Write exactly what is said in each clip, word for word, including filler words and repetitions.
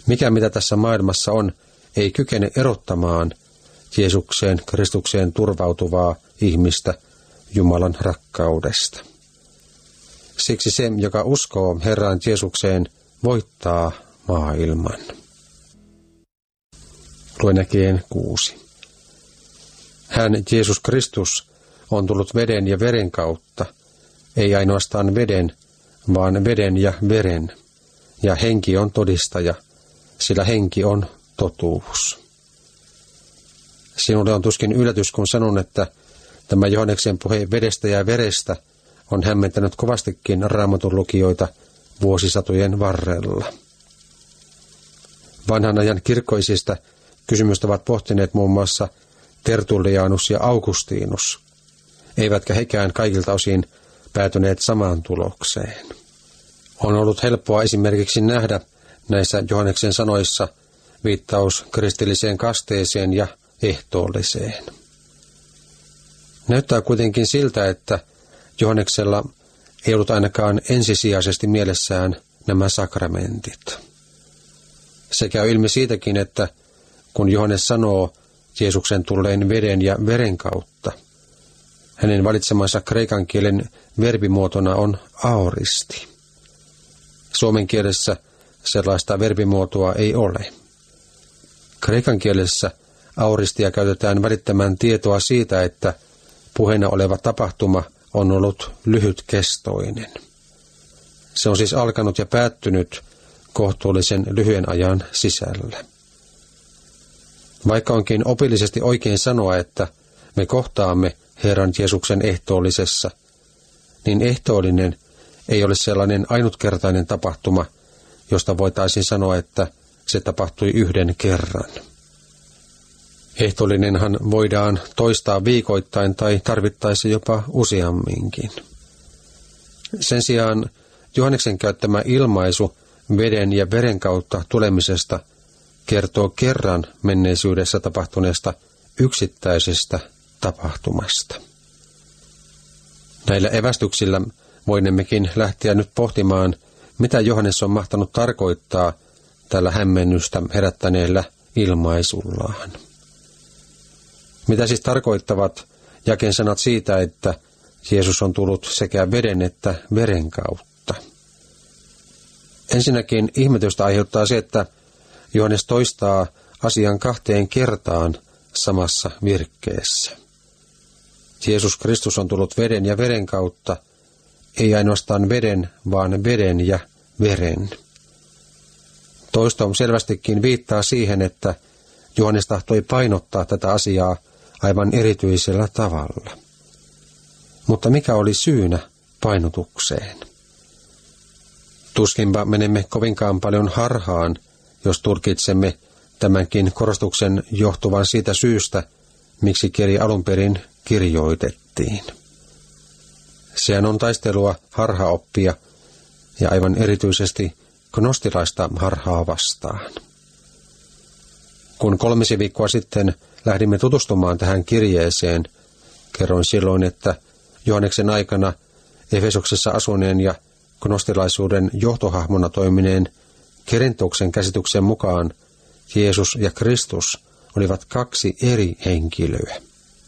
Mikä mitä tässä maailmassa on, ei kykene erottamaan Jeesukseen, Kristukseen turvautuvaa ihmistä Jumalan rakkaudesta. Siksi se, joka uskoo Herran Jeesukseen, voittaa maailman. Luen jakeen kuusi. Hän, Jeesus Kristus, on tullut veden ja veren kautta, ei ainoastaan veden, vaan veden ja veren, ja henki on todistaja, sillä henki on totuus. Sinulle on tuskin yllätys, kun sanon, että tämä Johanneksen puhe vedestä ja verestä on hämmentänyt kovastikin Raamatun lukijoita vuosisatojen varrella. Vanhan ajan kirkkoisista kysymystä ovat pohtineet muun muassa Tertullianus ja Augustinus, eivätkä hekään kaikilta osin päätyneet samaan tulokseen. On ollut helppoa esimerkiksi nähdä näissä Johanneksen sanoissa viittaus kristilliseen kasteeseen ja ehtoolliseen. Näyttää kuitenkin siltä, että Johanneksella ei ollut ainakaan ensisijaisesti mielessään nämä sakramentit. Se käy ilmi siitäkin, että kun Johannes sanoo Jeesuksen tulleen veden ja veren kautta, hänen valitsemansa kreikan kielen verbimuotona on aoristi. Suomen kielessä sellaista verbimuotoa ei ole. Kreikan kielessä auristia käytetään välittämään tietoa siitä, että puheena oleva tapahtuma on ollut lyhytkestoinen. Se on siis alkanut ja päättynyt kohtuullisen lyhyen ajan sisällä. Vaikka onkin opillisesti oikein sanoa, että me kohtaamme Herran Jeesuksen ehtoollisessa, niin ehtoollinen ei ole sellainen ainutkertainen tapahtuma, josta voitaisiin sanoa, että se tapahtui yhden kerran. Ehtoollinenhan voidaan toistaa viikoittain tai tarvittaessa jopa useamminkin. Sen sijaan Johanneksen käyttämä ilmaisu veden ja veren kautta tulemisesta kertoo kerran menneisyydessä tapahtuneesta yksittäisestä tapahtumasta. Näillä evästyksillä voinemmekin lähteä nyt pohtimaan, mitä Johannes on mahtanut tarkoittaa tällä hämmennystä herättäneellä ilmaisullaan. Mitä siis tarkoittavat jakeen sanat siitä, että Jeesus on tullut sekä veden että veren kautta? Ensinnäkin ihmetystä aiheuttaa se, että Johannes toistaa asian kahteen kertaan samassa virkkeessä. Jeesus Kristus on tullut veden ja veren kautta, ei ainoastaan veden, vaan veden ja veren. Toisto selvästikin viittaa siihen, että Johannes tahtoi painottaa tätä asiaa aivan erityisellä tavalla. Mutta mikä oli syynä painotukseen? Tuskinpa menemme kovinkaan paljon harhaan, jos tulkitsemme tämänkin korostuksen johtuvan siitä syystä, miksi kirja alun perin kirjoitettiin. Sehän on taistelua harhaoppia ja aivan erityisesti gnostilaista harhaa vastaan. Kun kolmisi viikkoa sitten lähdimme tutustumaan tähän kirjeeseen, kerroin silloin, että Johanneksen aikana Efesoksessa asuneen ja gnostilaisuuden johtohahmona toimineen Kerentoksen käsityksen mukaan Jeesus ja Kristus olivat kaksi eri henkilöä.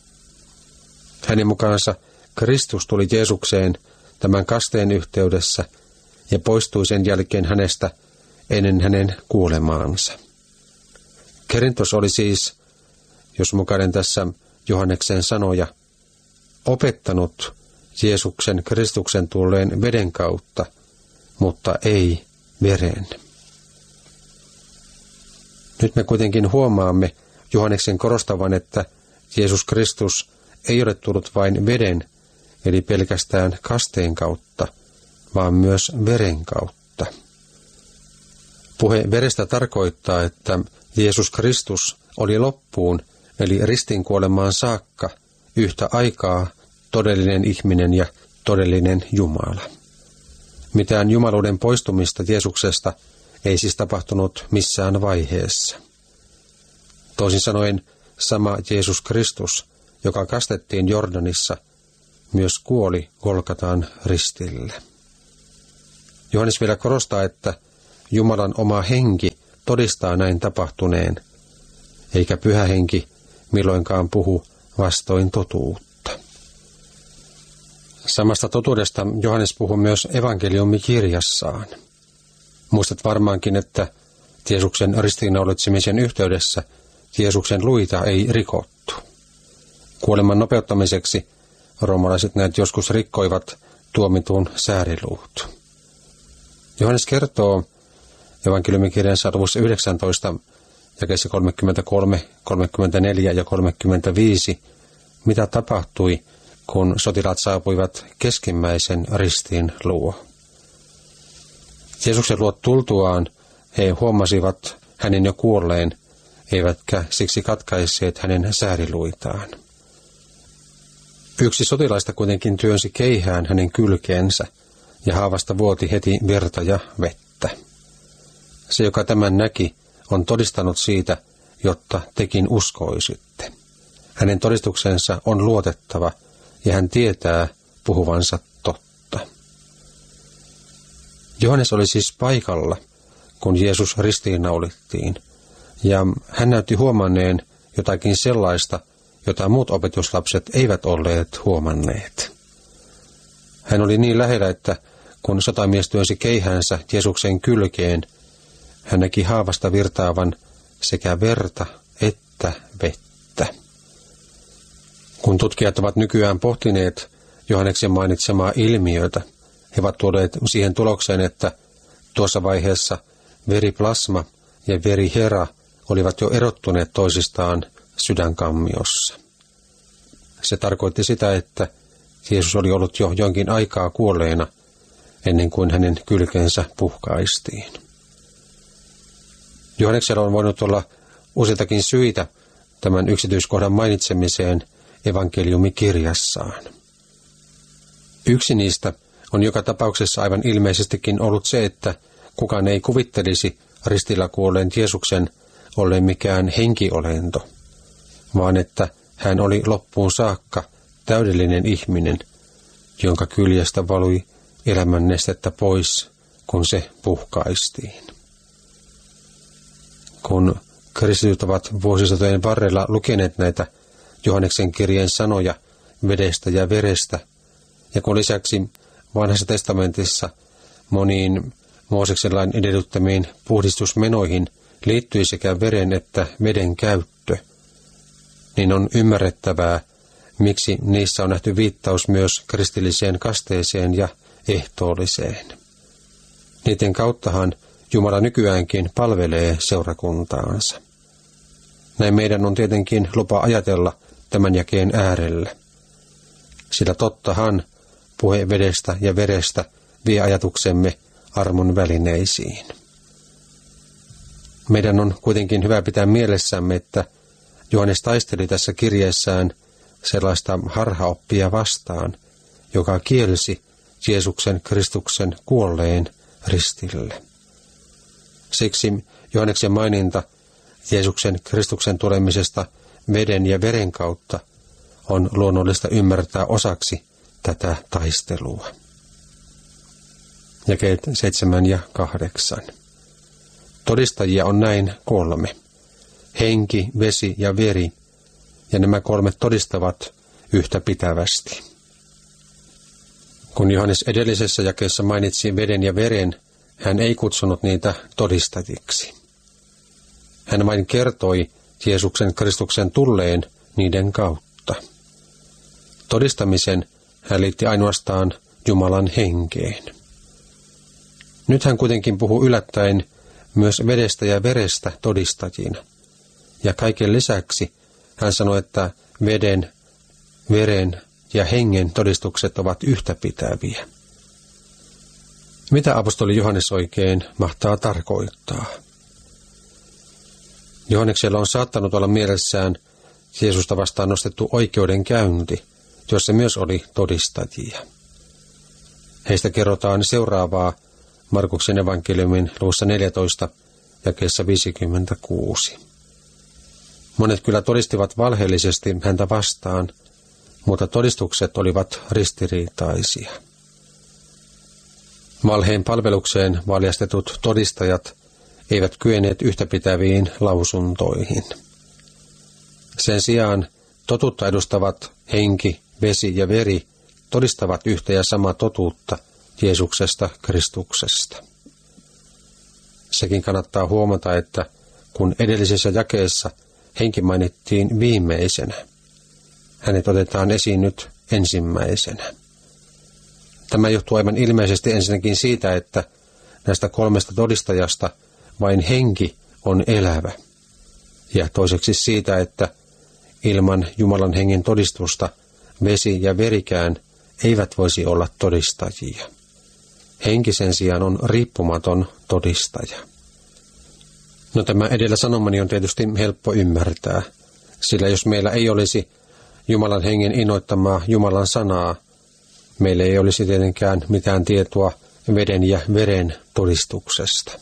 Hänen mukaansa Kristus tuli Jeesukseen tämän kasteen yhteydessä ja poistui sen jälkeen hänestä ennen hänen kuolemaansa. Kerentos oli siis, jos mukainen tässä Johanneksen sanoja, opettanut Jeesuksen Kristuksen tulleen veden kautta, mutta ei veren. Nyt me kuitenkin huomaamme Johanneksen korostavan, että Jeesus Kristus ei ole tullut vain veden, eli pelkästään kasteen kautta, vaan myös veren kautta. Puhe verestä tarkoittaa, että Jeesus Kristus oli loppuun, eli ristinkuolemaan saakka, yhtä aikaa todellinen ihminen ja todellinen Jumala. Mitään jumaluuden poistumista Jeesuksesta ei siis tapahtunut missään vaiheessa. Toisin sanoen sama Jeesus Kristus, joka kastettiin Jordanissa, myös kuoli Golgatan ristillä. Johannes vielä korostaa, että Jumalan oma henki todistaa näin tapahtuneen, eikä Pyhä Henki milloinkaan puhu vastoin totuutta. Samasta totuudesta Johannes puhuu myös evankeliumikirjassaan. Muistat varmaankin, että Jeesuksen ristiinnaulitsemisen yhteydessä Jeesuksen luita ei rikottu. Kuoleman nopeuttamiseksi roomalaiset näet joskus rikkoivat tuomitun sääriluut. Johannes kertoo evankeliumikirjansa luvussa yhdeksäntoista, jakeissa kolmekymmentäkolme, kolmekymmentäneljä ja kolmekymmentäviisi, mitä tapahtui, kun sotilaat saapuivat keskimmäisen ristin luo. Jeesuksen luo tultuaan he huomasivat hänen jo kuolleen, eivätkä siksi katkaisseet hänen sääriluitaan. Yksi sotilaista kuitenkin työnsi keihään hänen kylkeensä, ja haavasta vuoti heti verta ja vettä. Se, joka tämän näki, on todistanut siitä, jotta tekin uskoisitte. Hänen todistuksensa on luotettava, ja hän tietää puhuvansa totta. Johannes oli siis paikalla, kun Jeesus ristiinnaulittiin, ja hän näytti huomanneen jotakin sellaista, jota muut opetuslapset eivät olleet huomanneet. Hän oli niin lähellä, että kun sotamies työnsi keihäänsä Jeesuksen kylkeen, hän näki haavasta virtaavan sekä verta että vettä. Kun tutkijat ovat nykyään pohtineet Johanneksen mainitsemaa ilmiötä, he ovat tuoneet siihen tulokseen, että tuossa vaiheessa veriplasma ja verihera olivat jo erottuneet toisistaan sydänkammiossa. Se tarkoitti sitä, että Jeesus oli ollut jo jonkin aikaa kuolleena ennen kuin hänen kylkeensä puhkaistiin. Johanneksella on voinut olla useitakin syitä tämän yksityiskohdan mainitsemiseen evankeliumikirjassaan. Yksi niistä on joka tapauksessa aivan ilmeisestikin ollut se, että kukaan ei kuvittelisi ristillä kuolleen Jeesuksen olleen mikään henkiolento, vaan että hän oli loppuun saakka täydellinen ihminen, jonka kyljestä valui elämän nestettä pois, kun se puhkaistiin. Kun kristityt ovat vuosisatojen varrella lukeneet näitä Johanneksen kirjeen sanoja vedestä ja verestä, ja kun lisäksi Vanhassa testamentissa moniin Mooseksen lain edellyttämiin puhdistusmenoihin liittyi sekä veren että veden käyttö, niin on ymmärrettävää, miksi niissä on nähty viittaus myös kristilliseen kasteeseen ja ehtoolliseen. Niiden kauttahan Jumala nykyäänkin palvelee seurakuntaansa. Näin meidän on tietenkin lupa ajatella tämän jakeen äärellä, sillä tottahan puhe vedestä ja verestä vie ajatuksemme armon välineisiin. Meidän on kuitenkin hyvä pitää mielessämme, että Johannes taisteli tässä kirjeessään sellaista harhaoppia vastaan, joka kielsi Jeesuksen Kristuksen kuolleen ristille. Siksi Johanneksen maininta Jeesuksen Kristuksen tulemisesta veden ja veren kautta on luonnollista ymmärtää osaksi tätä taistelua. Jakeet seitsemän ja kahdeksan. Todistajia on näin kolme. Henki, vesi ja veri, ja nämä kolme todistavat yhtä pitävästi. Kun Johannes edellisessä jakeessa mainitsi veden ja veren, hän ei kutsunut niitä todistajiksi. Hän vain kertoi Jeesuksen Kristuksen tulleen niiden kautta. Todistamisen hän liitti ainoastaan Jumalan henkeen. Nyt hän kuitenkin puhuu yllättäen myös vedestä ja verestä todistajina. Ja kaiken lisäksi hän sanoi, että veden, veren ja hengen todistukset ovat yhtäpitäviä. Mitä apostoli Johannes oikein mahtaa tarkoittaa? Johanneksella on saattanut olla mielessään Jeesusta vastaan nostettu oikeudenkäynti, jossa myös oli todistajia. Heistä kerrotaan seuraavaa Markuksen evankeliumin luvussa neljätoista, jakeessa viisikymmentäkuusi. Monet kyllä todistivat valheellisesti häntä vastaan, mutta todistukset olivat ristiriitaisia. Valheen palvelukseen valjastetut todistajat eivät kyenneet yhtäpitäviin lausuntoihin. Sen sijaan totuutta edustavat henki, vesi ja veri todistavat yhtä ja samaa totuutta Jeesuksesta Kristuksesta. Sekin kannattaa huomata, että kun edellisessä jakeessa henki mainittiin viimeisenä, hänet otetaan esiin nyt ensimmäisenä. Tämä johtuu aivan ilmeisesti ensinnäkin siitä, että näistä kolmesta todistajasta vain henki on elävä. Ja toiseksi siitä, että ilman Jumalan hengen todistusta vesi ja verikään eivät voisi olla todistajia. Henki sen sijaan on riippumaton todistaja. No tämä edellä sanomani on tietysti helppo ymmärtää, sillä jos meillä ei olisi Jumalan hengen innoittamaa Jumalan sanaa, meillä ei olisi tietenkään mitään tietoa veden ja veren todistuksesta.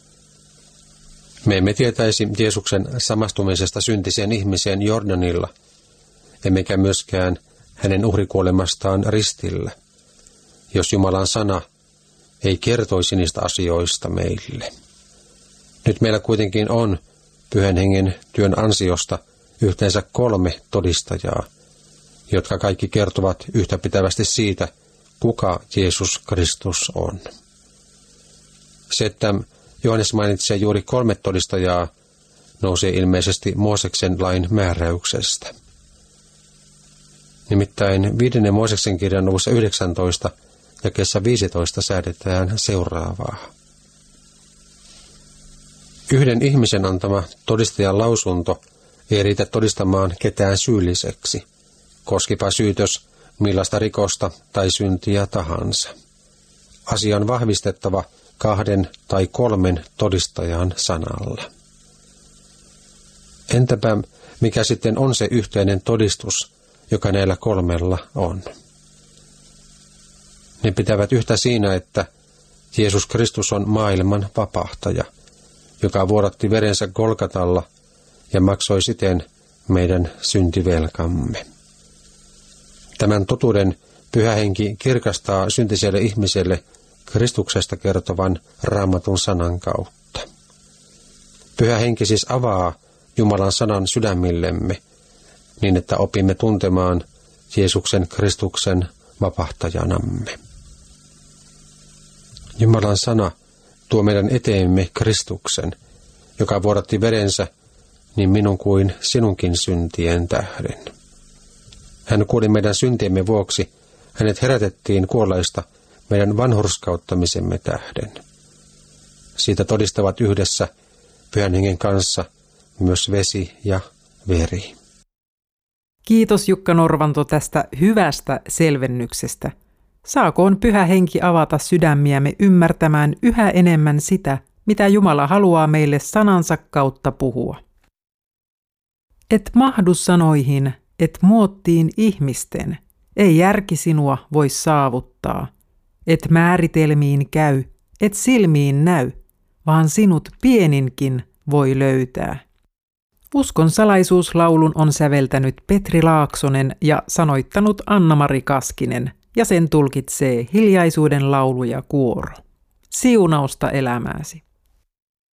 Me emme tietäisi Jeesuksen samastumisesta syntiseen ihmiseen Jordanilla, emmekä myöskään hänen uhrikuolemastaan ristillä, jos Jumalan sana ei kertoisi niistä asioista meille. Nyt meillä kuitenkin on Pyhän Hengen työn ansiosta yhteensä kolme todistajaa, jotka kaikki kertovat yhtäpitävästi siitä, kuka Jeesus Kristus on. Se, että Johannes mainitsee juuri kolme todistajaa, nousee ilmeisesti Mooseksen lain määräyksestä. Nimittäin viidennen Mooseksen kirjan luvussa yhdeksäntoista jakeessa viisitoista säädetään seuraavaa. Yhden ihmisen antama todistajan lausunto ei riitä todistamaan ketään syylliseksi, koskipa syytös millaista rikosta tai syntiä tahansa. Asia on vahvistettava kahden tai kolmen todistajan sanalla. Entäpä mikä sitten on se yhteinen todistus, joka näillä kolmella on? Ne pitävät yhtä siinä, että Jeesus Kristus on maailman vapahtaja, joka vuodatti verensä Golgatalla ja maksoi siten meidän syntivelkamme. Tämän totuuden Pyhä Henki kirkastaa syntiselle ihmiselle Kristuksesta kertovan Raamatun sanan kautta. Pyhä Henki siis avaa Jumalan sanan sydämillemme, niin että opimme tuntemaan Jeesuksen Kristuksen vapahtajanamme. Jumalan sana tuo meidän eteemme Kristuksen, joka vuodatti verensä niin minun kuin sinunkin syntien tähden. Hän kuoli meidän syntiemme vuoksi, hänet herätettiin kuolleista meidän vanhurskauttamisemme tähden. Siitä todistavat yhdessä Pyhän Hengen kanssa myös vesi ja veri. Kiitos Jukka Norvanto tästä hyvästä selvennyksestä. Saakoon Pyhä Henki avata sydämiämme ymmärtämään yhä enemmän sitä, mitä Jumala haluaa meille sanansa kautta puhua. Et mahdu sanoihin, et muottiin ihmisten, ei järki sinua voi saavuttaa. Et määritelmiin käy, et silmiin näy, vaan sinut pieninkin voi löytää. Uskon salaisuuslaulun on säveltänyt Petri Laaksonen ja sanoittanut Anna-Mari Kaskinen, ja sen tulkitsee Hiljaisuuden laulu ja kuoro. Siunausta elämääsi.